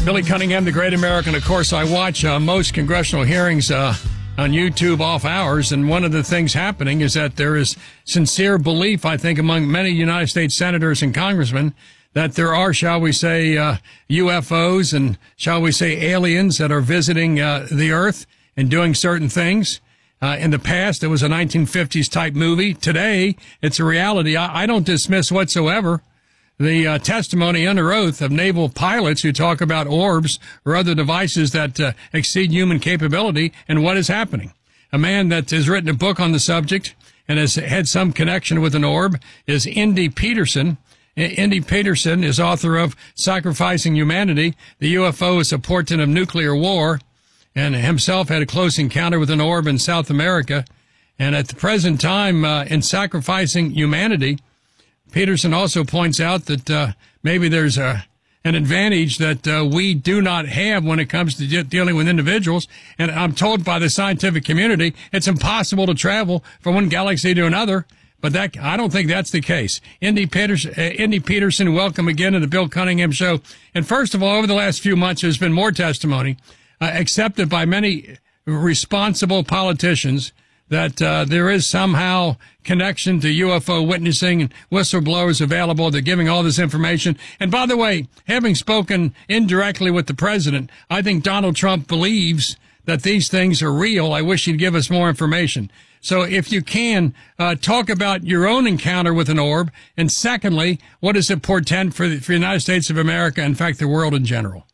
Billy Cunningham, the Great American. Of course, I watch most congressional hearings on YouTube off hours, and one of the things happening is that there is sincere belief, I think, among many United States senators and congressmen that there are, shall we say, UFOs and, shall we say, aliens that are visiting the Earth and doing certain things. In the past, it was a 1950s type movie. Today, it's a reality. I don't dismiss whatsoever the testimony under oath of naval pilots who talk about orbs or other devices that exceed human capability and what is happening. A man that has written a book on the subject and has had some connection with an orb is Indy Peterson. Indy Peterson is author of Sacrificing Humanity. The UFO is a portent of nuclear war, and himself had a close encounter with an orb in South America. And at the present time, in Sacrificing Humanity, Peterson also points out that maybe there's an advantage that we do not have when it comes to dealing with individuals. And I'm told by the scientific community it's impossible to travel from one galaxy to another. But that I don't think that's the case. Indy Peterson, welcome again to the Bill Cunningham Show. And first of all, over the last few months, there's been more testimony accepted by many responsible politicians that there is somehow connection to UFO witnessing and whistleblowers available. They're giving all this information. And by the way, having spoken indirectly with the president, I think Donald Trump believes that these things are real. I wish he'd give us more information. So if you can, talk about your own encounter with an orb. And secondly, what does it portend for the United States of America, in fact, the world in general?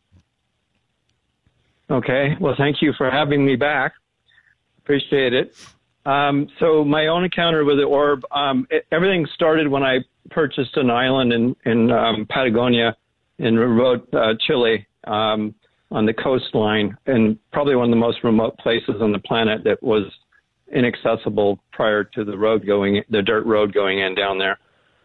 Okay. Well, thank you for having me back. Appreciate it. So my own encounter with the orb, everything started when I purchased an island in Patagonia in remote Chile, on the coastline, and probably one of the most remote places on the planet that was inaccessible prior to the dirt road going in down there.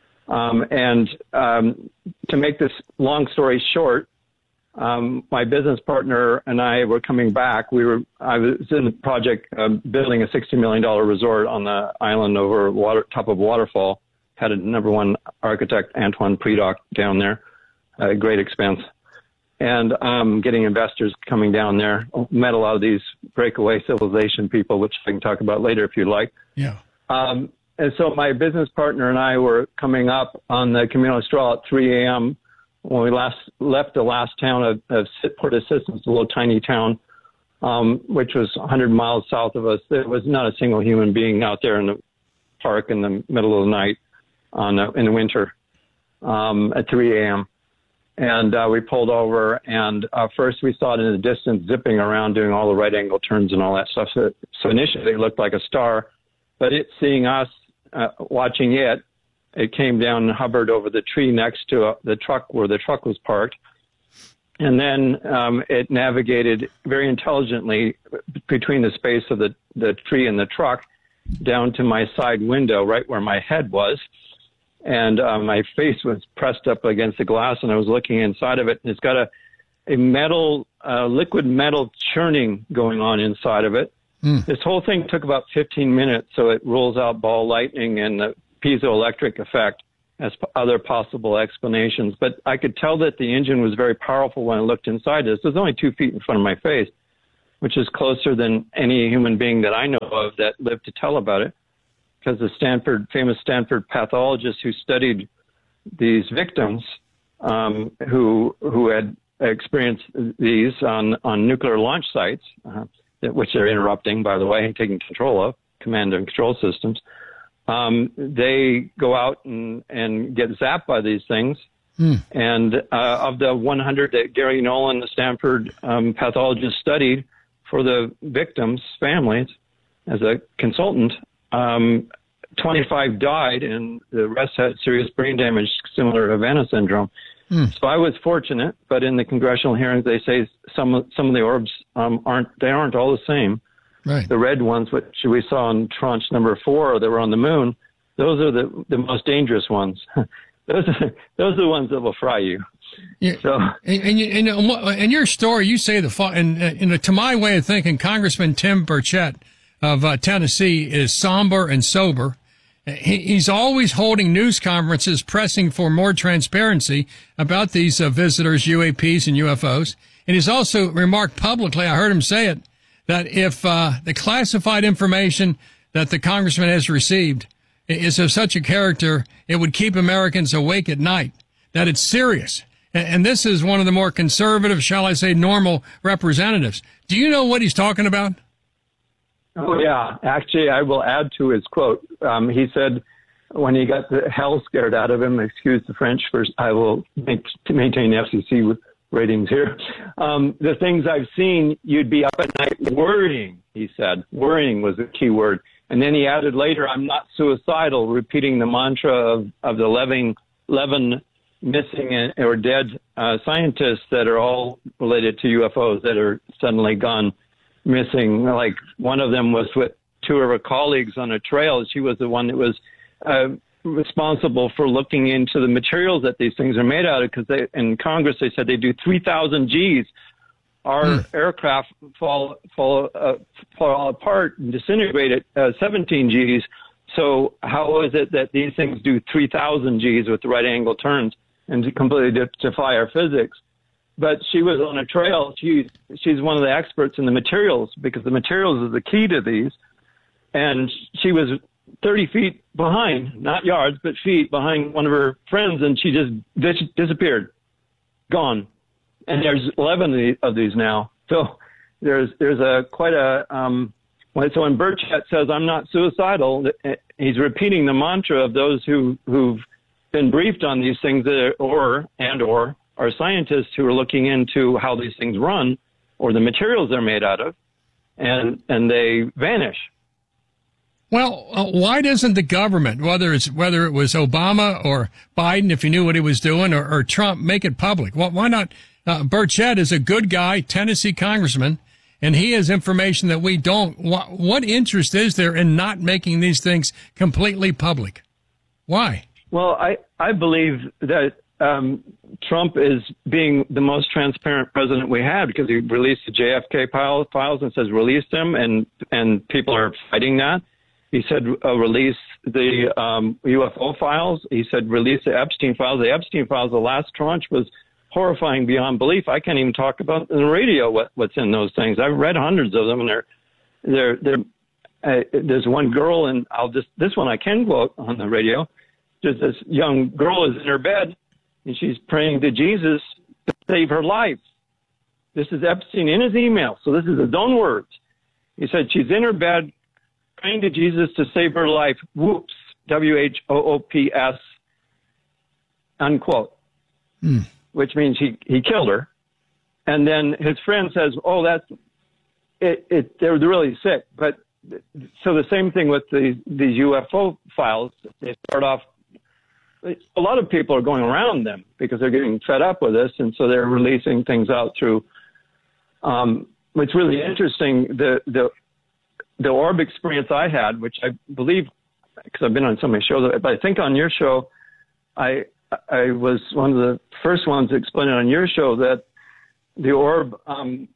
To make this long story short, my business partner and I were coming back. I was in the project building a $60 million resort on the island over top of a waterfall. Had a number one architect, Antoine Predock, down there. Great expense. And getting investors coming down there. Met a lot of these breakaway civilization people, which I can talk about later if you'd like. Yeah. And so my business partner and I were coming up on the Camino Austral at 3 a.m. when we left the last town of Port Assistance, a little tiny town, which was 100 miles south of us. There was not a single human being out there in the park in the middle of the night in the winter at 3 a.m. And we pulled over, and first we saw it in the distance zipping around doing all the right angle turns and all that stuff. So initially it looked like a star, but it seeing us, watching it, it came down and hovered over the tree next to the truck where the truck was parked. And then it navigated very intelligently between the space of the tree and the truck down to my side window, right where my head was. And my face was pressed up against the glass, and I was looking inside of it. And it's got a metal, liquid metal churning going on inside of it. This whole thing took about 15 minutes, so it rules out ball lightning and the piezoelectric effect as other possible explanations. But I could tell that the engine was very powerful when I looked inside this. It was only 2 feet in front of my face, which is closer than any human being that I know of that lived to tell about it, because the famous Stanford pathologist who studied these victims who had experienced these on nuclear launch sites, which they're interrupting, by the way, and taking control of, command and control systems. They go out and get zapped by these things. And of the 100 that Gary Nolan, the Stanford pathologist, studied for the victims' families as a consultant, 25 died, and the rest had serious brain damage similar to Havana syndrome. So I was fortunate, but in the congressional hearings, they say some of the orbs aren't all the same. Right. The red ones, which we saw in tranche number 4 that were on the moon, those are the most dangerous ones. those are the ones that will fry you. Yeah. So, in your story, you say to my way of thinking, Congressman Tim Burchett of Tennessee is somber and sober, He's always holding news conferences pressing for more transparency about these visitors, UAPs and UFOs. And he's also remarked publicly, I heard him say it, that if the classified information that the congressman has received is of such a character, it would keep Americans awake at night, that it's serious. And this is one of the more conservative, shall I say, normal representatives. Do you know what he's talking about? Oh, yeah. Actually, I will add to his quote. He said when he got the hell scared out of him, excuse the French, first, I will maintain FCC ratings here. The things I've seen, you'd be up at night worrying, he said. Worrying was the key word. And then he added later, I'm not suicidal, repeating the mantra of the 11 missing or dead scientists that are all related to UFOs that are suddenly gone missing. Like one of them was with two of her colleagues on a trail. She was the one that was responsible for looking into the materials that these things are made out of, because in Congress they said they do 3,000 Gs. Our aircraft fall apart and disintegrate at 17 Gs. So how is it that these things do 3,000 Gs with the right angle turns and completely defy our physics? But she was on a trail. She's one of the experts in the materials, because the materials is the key to these. And she was 30 feet behind, not yards, but feet behind one of her friends, and she just disappeared, gone. And there's 11 of these now. So there's quite a so when Burchett says I'm not suicidal, he's repeating the mantra of those who've been briefed on these things, or are scientists who are looking into how these things run or the materials they're made out of, and they vanish. Well, why doesn't the government, whether it was Obama or Biden, if he knew what he was doing, or Trump, make it public? Why not? Burchett is a good guy, Tennessee congressman, and he has information that we don't. What interest is there in not making these things completely public? Why? Well, I believe that Trump is being the most transparent president we had, because he released the JFK files and says release them, and people are fighting that. He said release the UFO files. He said release the Epstein files. The Epstein files, the last tranche, was horrifying beyond belief. I can't even talk about in the radio what's in those things. I've read hundreds of them, and there's one girl, and this one I can quote on the radio. Just this young girl is in her bed, and she's praying to Jesus to save her life. This is Epstein in his email, so this is his own words. He said she's in her bed praying to Jesus to save her life. Whoops, WHOOPS, unquote, which means he killed her. And then his friend says, oh, that's it. They're really sick. But so the same thing with these UFO files. They start off, a lot of people are going around them because they're getting fed up with this, and so they're releasing things out through. What's really interesting, the orb experience I had, which I believe, because I've been on so many shows, but I think on your show, I was one of the first ones to explain it on your show, that the orb, it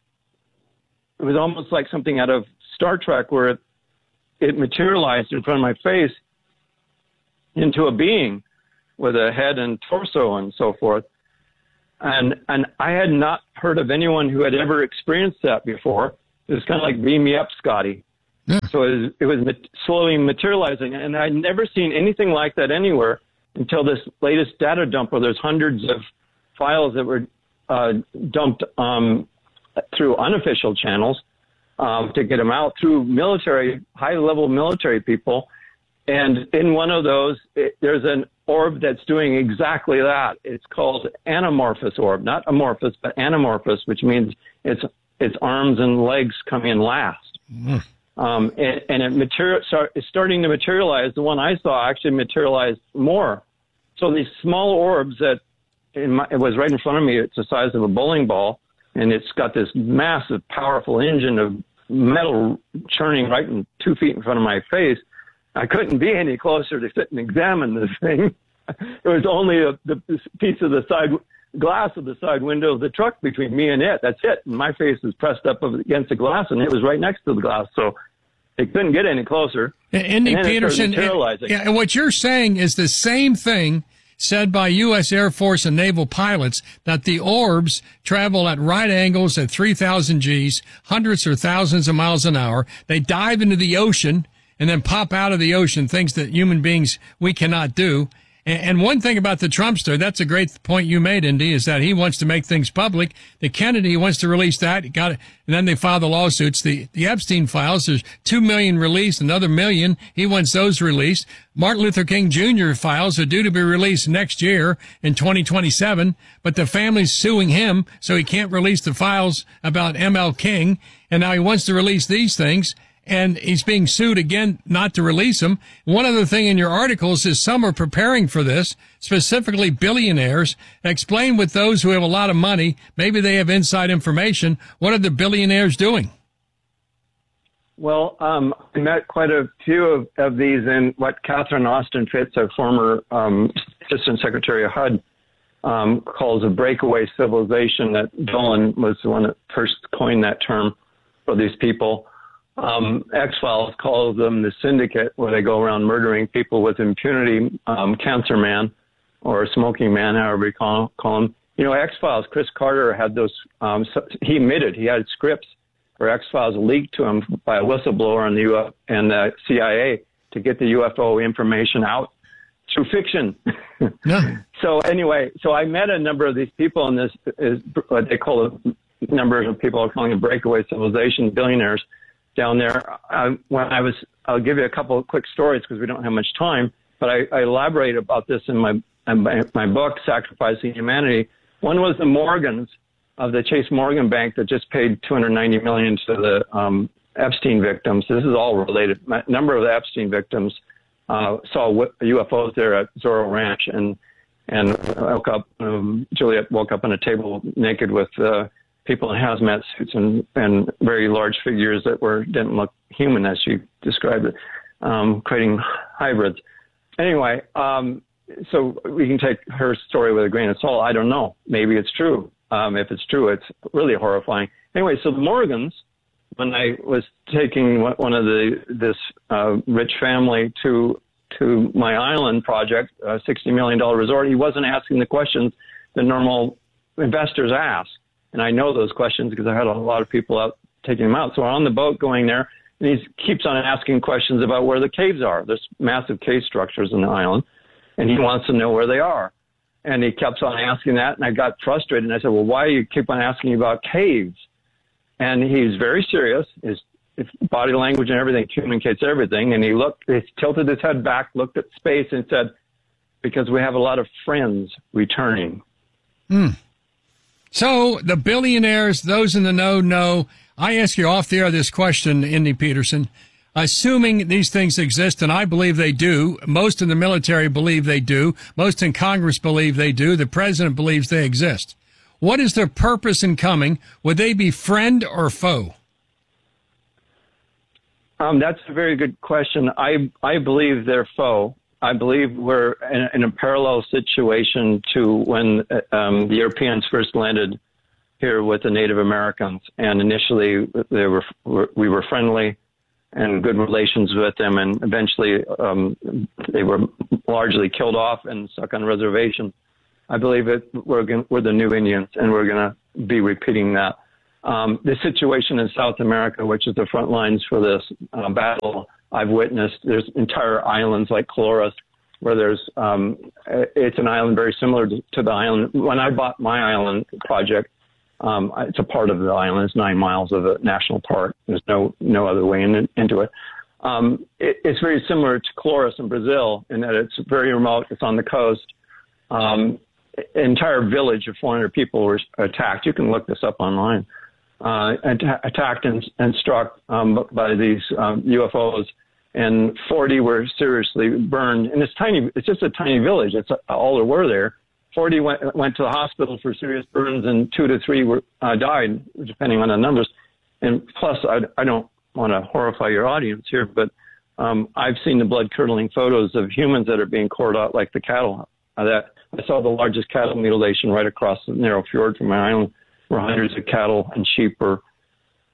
was almost like something out of Star Trek, where it materialized in front of my face into a being with a head and torso and so forth. And I had not heard of anyone who had ever experienced that before. It was kind of like beam me up, Scotty. Yeah. So it was slowly materializing, and I'd never seen anything like that anywhere until this latest data dump, where there's hundreds of files that were dumped through unofficial channels to get them out through high-level military people. And in one of those, there's an orb that's doing exactly that. It's called anamorphous orb, not amorphous, but anamorphous, which means its arms and legs come in last. And it's starting to materialize. The one I saw actually materialized more. So these small orbs it was right in front of me. It's the size of a bowling ball, and it's got this massive, powerful engine of metal churning right 2 feet in front of my face. I couldn't be any closer to sit and examine this thing. It was only the piece of the side glass of the side window of the truck between me and it. That's it. And my face was pressed up against the glass, and it was right next to the glass. So It couldn't get any closer. Indy Peterson, and what you're saying is the same thing said by U.S. Air Force and naval pilots, that the orbs travel at right angles at 3,000 Gs, hundreds or thousands of miles an hour. They dive into the ocean and then pop out of the ocean, things that human beings, we cannot do. And one thing about the Trumpster, that's a great point you made, Indy, is that he wants to make things public. The Kennedy wants to release that. He got it, and then they filed the lawsuits. The Epstein files, there's 2 million released, another 1 million. He wants those released. Martin Luther King Jr. files are due to be released next year in 2027, but the family's suing him, so he can't release the files about ML King. And now he wants to release these things. And he's being sued again not to release them. One other thing in your articles is some are preparing for this, specifically billionaires. Explain with those who have a lot of money, maybe they have inside information. What are the billionaires doing? Well, I met quite a few of these in what Catherine Austin Fitts, a former Assistant Secretary of HUD, calls a breakaway civilization. That Dolan was the one that first coined that term for these people. X-Files calls them the syndicate, where they go around murdering people with impunity, Cancer Man or Smoking Man, however you call him. You know, X-Files, Chris Carter had those, he admitted he had scripts for X-Files leaked to him by a whistleblower in the and the CIA to get the UFO information out through fiction. No. So anyway, so I met a number of these people, and this is what they call a number of people are calling a breakaway civilization, billionaires down there. I'll give you a couple of quick stories because we don't have much time, but I elaborate about this in my book, Sacrificing Humanity. One was the Morgans of the Chase Morgan Bank that just paid $290 million to the Epstein victims. This is all related. A number of the Epstein victims saw UFOs there at Zorro Ranch, and woke up. Juliet woke up on a table naked with people in hazmat suits and very large figures that didn't look human, as she described it, creating hybrids. Anyway, so we can take her story with a grain of salt. I don't know. Maybe it's true. If it's true, it's really horrifying. Anyway, so the Morgans, when I was taking one of this rich family to my island project, a $60 million resort, he wasn't asking the questions that normal investors ask. And I know those questions because I had a lot of people out taking them out. So we're on the boat going there, and he keeps on asking questions about where the caves are. There's massive cave structures in the island, and he wants to know where they are. And he kept on asking that, and I got frustrated. And I said, well, why do you keep on asking about caves? And he's very serious. His body language and everything communicates everything. And he tilted his head back, looked at space, and said, because we have a lot of friends returning. So the billionaires, those in the know. I ask you off the air this question, Indy Peterson. Assuming these things exist, and I believe they do, most in the military believe they do, most in Congress believe they do, the president believes they exist. What is their purpose in coming? Would they be friend or foe? That's a very good question. I believe they're foe. I believe we're in a parallel situation to when the Europeans first landed here with the Native Americans, and initially we were friendly and good relations with them, and eventually they were largely killed off and stuck on reservations. I believe we're the new Indians, and we're going to be repeating that. The situation in South America, which is the front lines for this battle, I've witnessed. There's entire islands like Colores where there's it's an island very similar to the island. When I bought my island project, it's a part of the island. It's 9 miles of a national park. There's no other way into it. It's very similar to Colores in Brazil in that it's very remote. It's on the coast. Entire village of 400 people were attacked. You can look this up online. Attacked and struck by these UFOs, and 40 were seriously burned. And it's just a tiny village. It's all there were there. 40 went to the hospital for serious burns, and 2 to 3 died, depending on the numbers. And plus, I don't want to horrify your audience here, but I've seen the blood-curdling photos of humans that are being cored out like the cattle. I saw the largest cattle mutilation right across the narrow fjord from my island, where hundreds of cattle and sheep were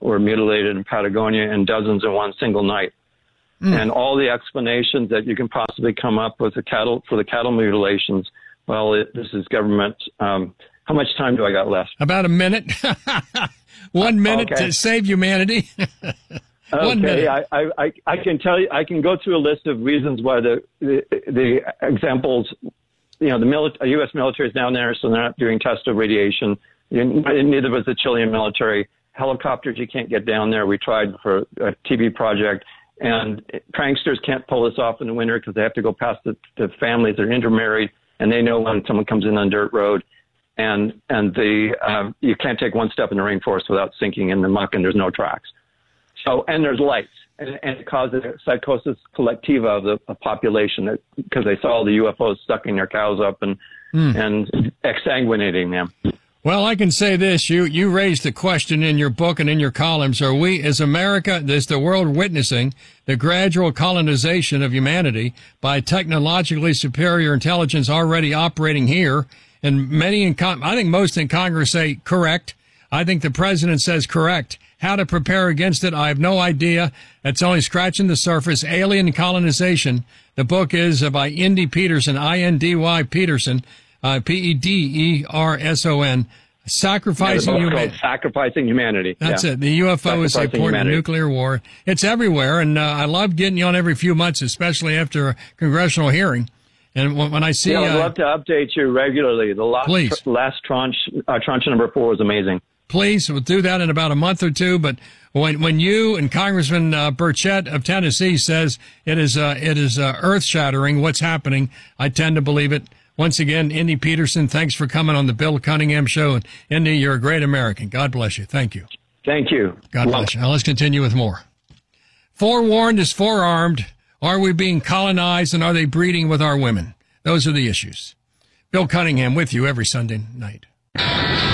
were mutilated in Patagonia and dozens in one single night. And all the explanations that you can possibly come up with for the cattle mutilations, well, this is government. How much time do I got left? About a minute. 1 minute Okay. to save humanity. 1 minute. I can tell you, I can go through a list of reasons why the examples, the U.S. military is down there, so they're not doing tests of radiation. Neither was the Chilean military. Helicopters, you can't get down there. We tried for a TV project. And pranksters can't pull this off in the winter because they have to go past the families that are intermarried, and they know when someone comes in on dirt road. And you can't take one step in the rainforest without sinking in the muck, and there's no tracks. So, and there's lights, and it causes psychosis collectiva of the population because they saw the UFOs sucking their cows up and exsanguinating them. Well, I can say this. You raised the question in your book and in your columns. Are we, as America, is the world witnessing the gradual colonization of humanity by technologically superior intelligence already operating here? And I think most in Congress say correct. I think the president says correct. How to prepare against it, I have no idea. It's only scratching the surface. Alien colonization. The book is by Indy Peterson, I-N-D-Y Peterson. Pederson, sacrificing humanity. Sacrificing humanity. That's it. The UFO is a part of nuclear war. It's everywhere, and I love getting you on every few months, especially after a congressional hearing. And when I see, I'd love to update you regularly. The last tranche number 4 was amazing. Please, we'll do that in about a month or two. But when you and Congressman Burchett of Tennessee says it is earth-shattering what's happening, I tend to believe it. Once again, Indy Peterson, thanks for coming on the Bill Cunningham Show. And Indy, you're a great American. God bless you. Thank you. Thank you. God bless you. Now let's continue with more. Forewarned is forearmed. Are we being colonized, and are they breeding with our women? Those are the issues. Bill Cunningham with you every Sunday night.